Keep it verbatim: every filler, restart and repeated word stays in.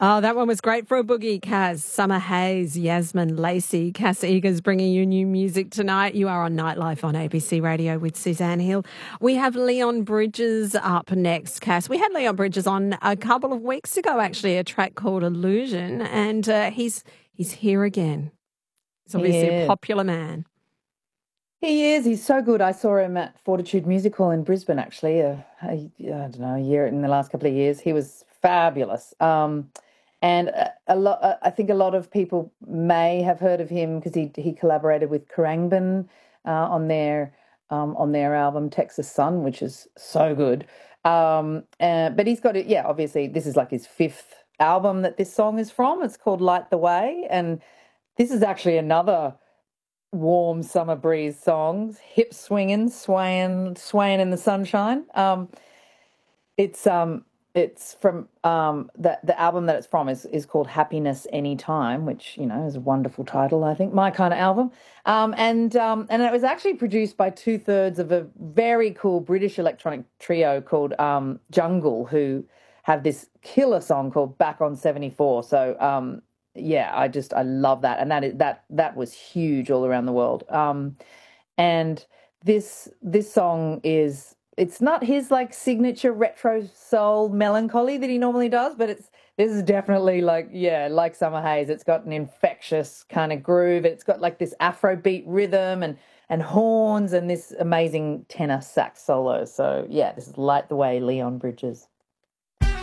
Oh, that one was great for a boogie, Kaz. Summer Hayes, Yasmin Lacey, Cass Eagers bringing you new music tonight. You are on Nightlife on A B C Radio with Suzanne Hill. We have Leon Bridges up next, Cass. We had Leon Bridges on a couple of weeks ago, actually, a track called Illusion, and uh, he's he's here again. He's obviously a popular man. He is. He's so good. I saw him at Fortitude Music Hall in Brisbane, actually, a, a, I don't know, a year in the last couple of years. He was fabulous. Um, and a, a lot, I think a lot of people may have heard of him because he he collaborated with Khruangbin uh, on their um, on their album Texas Sun, which is so good. Um, uh, but he's got it. Yeah, obviously, this is like his fifth album that this song is from. It's called Light the Way, and this is actually another warm summer breeze songs, hip swinging, swaying, swaying in the sunshine. Um, it's um, it's from um, the the album that it's from is is called Happiness Anytime, which you know is a wonderful title. I think my kind of album. Um, and um, and it was actually produced by two thirds of a very cool British electronic trio called um, Jungle, who have this killer song called Back on seventy-four. So um, yeah, I just I love that, and that is that that was huge all around the world. Um, and this this song is it's not his like signature retro soul melancholy that he normally does, but it's this is definitely like yeah, like Summer Haze. It's got an infectious kind of groove. It's got like this Afrobeat rhythm and and horns and this amazing tenor sax solo. So yeah, this is Light the Way, Leon Bridges.